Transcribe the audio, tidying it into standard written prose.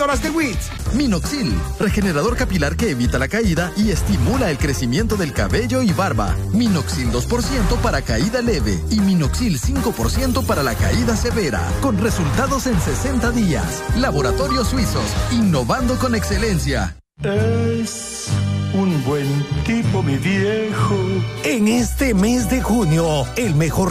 píldoras de WITS. Minoxidil, regenerador capilar que evita la caída y estimula el crecimiento del cabello y barba. Minoxidil 2% para caída leve y Minoxidil 5% para la caída severa, con resultados en 60 días. Laboratorios Suizos, innovando con excelencia. Es un buen tipo, mi viejo. En este mes de junio, el mejor